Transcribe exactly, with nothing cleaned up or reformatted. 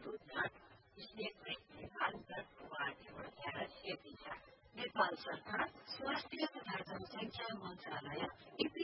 दूधघाट state bank Nepal Nepal सरकार स्वास्थ्य तथा जनसङ्ख्या मन्त्रालय